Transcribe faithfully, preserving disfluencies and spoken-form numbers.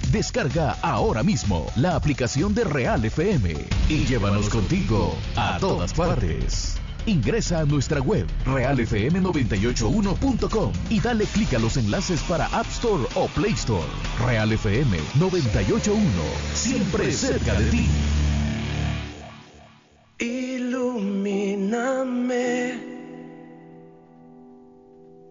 Descarga ahora mismo la aplicación de Real F M y llévanos contigo a todas partes. Ingresa a nuestra web real f m noventa y ocho uno punto com y dale clic a los enlaces para App Store o Play Store. Real F M noventa y ocho punto uno, siempre cerca de ti.